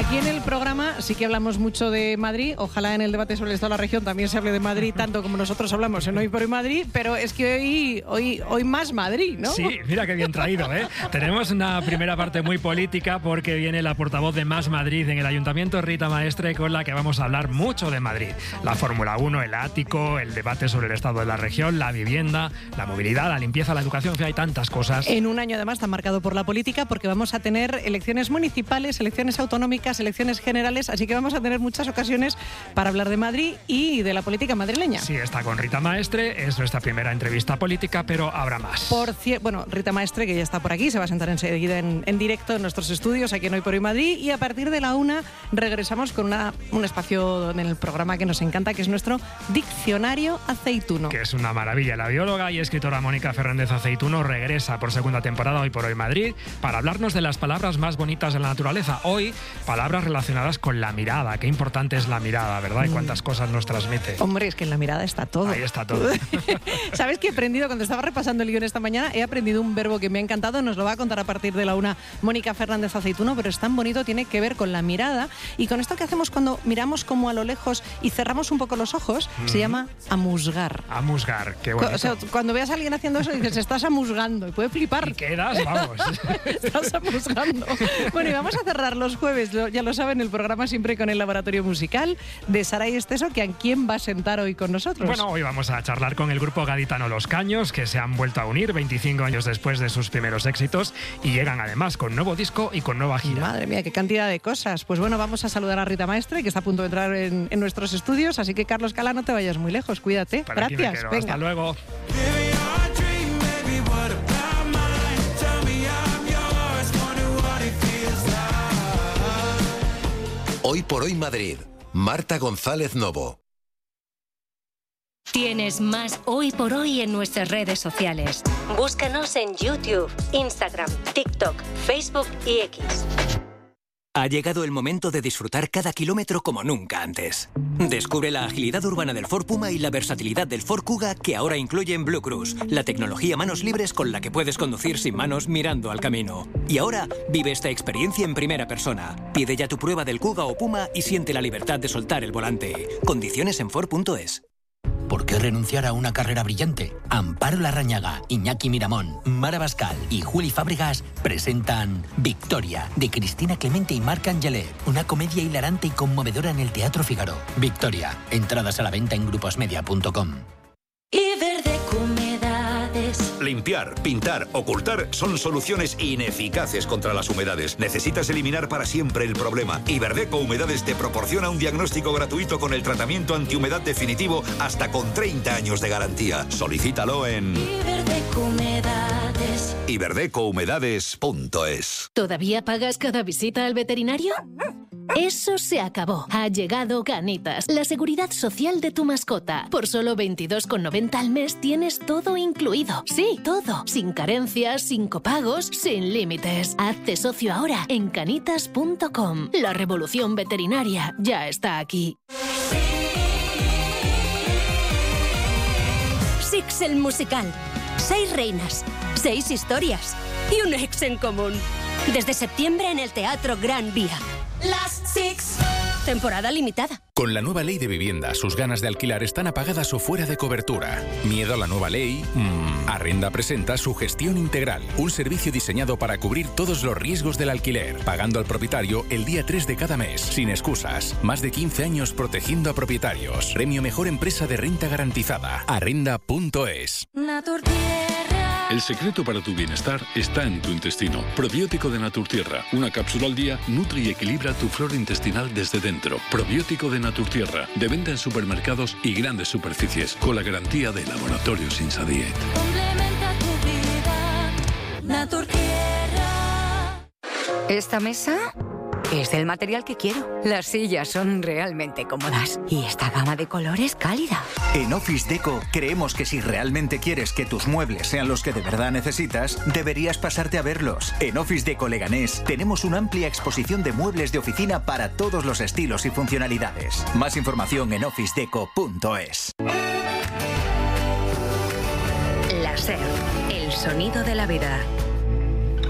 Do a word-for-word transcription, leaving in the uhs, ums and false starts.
Aquí en el programa sí que hablamos mucho de Madrid. Ojalá en el debate sobre el Estado de la región también se hable de Madrid, tanto como nosotros hablamos en Hoy por Hoy Madrid, pero es que hoy, hoy, hoy más Madrid, ¿no? Sí, mira qué bien traído, ¿eh? Tenemos una primera parte muy política porque viene la portavoz de Más Madrid en el Ayuntamiento, Rita Maestre, con la que vamos a hablar mucho de Madrid. La Fórmula uno, el ático, el debate sobre el Estado de la región, la vivienda, la movilidad, la limpieza, la educación, en fin, hay tantas cosas. En un año además tan marcado por la política, porque vamos a tener elecciones municipales, elecciones autonómicas, elecciones generales, así que vamos a tener muchas ocasiones para hablar de Madrid y de la política madrileña. Sí, está con Rita Maestre, es nuestra primera entrevista política, pero habrá más. Por cierto, bueno, Rita Maestre, que ya está por aquí, se va a sentar enseguida en, en directo en nuestros estudios, aquí en Hoy por Hoy Madrid, y a partir de la una regresamos con una, un espacio en el programa que nos encanta, que es nuestro Diccionario Aceituno. Que es una maravilla. La bióloga y escritora Mónica Fernández Aceituno regresa por segunda temporada Hoy por Hoy Madrid para hablarnos de las palabras más bonitas de la naturaleza. Hoy, palabras relacionadas con la mirada. Qué importante es la mirada, ¿verdad? Y cuántas cosas nos transmite. Hombre, es que en la mirada está todo. Ahí está todo. ¿Sabes qué he aprendido? Cuando estaba repasando el guión esta mañana, he aprendido un verbo que me ha encantado. Nos lo va a contar a partir de la una Mónica Fernández Aceituno, pero es tan bonito, tiene que ver con la mirada. Y con esto que hacemos cuando miramos como a lo lejos y cerramos un poco los ojos, mm. se llama amusgar. Amusgar, qué bonito. O sea, cuando veas a alguien haciendo eso, dices, estás amusgando. Y puede flipar. ¿Y quedas? Vamos. Estás amusgando. Bueno, y vamos a cerrar los jueves, ya lo saben, el programa siempre con el laboratorio musical de Saray Esteso, que a quién va a sentar hoy con nosotros. Bueno, hoy vamos a charlar con el grupo gaditano Los Caños, que se han vuelto a unir veinticinco años después de sus primeros éxitos y llegan además con nuevo disco y con nueva gira. Madre mía, qué cantidad de cosas. Pues bueno, vamos a saludar a Rita Maestre, que está a punto de entrar en, en nuestros estudios, así que Carlos Cala, no te vayas muy lejos, cuídate. Para Gracias. Venga. Hasta luego. Hoy por Hoy Madrid, Marta González Novo. Tienes más Hoy por Hoy en nuestras redes sociales. Búscanos en YouTube, Instagram, TikTok, Facebook y X. Ha llegado el momento de disfrutar cada kilómetro como nunca antes. Descubre la agilidad urbana del Ford Puma y la versatilidad del Ford Kuga, que ahora incluyen Blue Cruise, la tecnología manos libres con la que puedes conducir sin manos mirando al camino. Y ahora vive esta experiencia en primera persona. Pide ya tu prueba del Kuga o Puma y siente la libertad de soltar el volante. Condiciones en Ford punto es. ¿Por qué renunciar a una carrera brillante? Amparo Larrañaga, Iñaki Miramón, Mara Bascal y Juli Fábregas presentan Victoria, de Cristina Clemente y Marc Angelet, una comedia hilarante y conmovedora en el Teatro Fígaro. Victoria, entradas a la venta en gruposmedia punto com. Iberdeco Humedades. Limpiar, pintar, ocultar son soluciones ineficaces contra las humedades. Necesitas eliminar para siempre el problema. Iberdeco Humedades te proporciona un diagnóstico gratuito con el tratamiento antihumedad definitivo hasta con treinta años de garantía. Solicítalo en Iberdeco Humedades. iberdeco humedades punto es. ¿Todavía pagas cada visita al veterinario? Eso se acabó. Ha llegado Canitas, la seguridad social de tu mascota. Por solo veintidós con noventa al mes tienes todo incluido. Sí, todo. Sin carencias, sin copagos, sin límites. Hazte socio ahora en canitas punto com. La revolución veterinaria ya está aquí. Six el musical. Seis reinas, seis historias y un ex en común. Desde septiembre en el Teatro Gran Vía. Las Six. Temporada limitada. Con la nueva ley de vivienda, sus ganas de alquilar están apagadas o fuera de cobertura. ¿Miedo a la nueva ley? Mm. Arrenda presenta su gestión integral, un servicio diseñado para cubrir todos los riesgos del alquiler, pagando al propietario el día tres de cada mes, sin excusas. Más de quince años protegiendo a propietarios. Premio Mejor Empresa de Renta Garantizada. Arrenda punto es. Naturtierra. El secreto para tu bienestar está en tu intestino. Probiótico de Naturtierra. Una cápsula al día nutre y equilibra tu flora intestinal desde dentro. Probiótico de Naturtierra. De venta en supermercados y grandes superficies. Con la garantía de Laboratorios Insadiet. Complementa tu vida. Naturtierra. Esta mesa es del material que quiero. Las sillas son realmente cómodas y esta gama de colores cálida. En Office Deco creemos que si realmente quieres que tus muebles sean los que de verdad necesitas, deberías pasarte a verlos. En Office Deco Leganés tenemos una amplia exposición de muebles de oficina para todos los estilos y funcionalidades. Más información en office deco punto es. La SER, el sonido de la vida.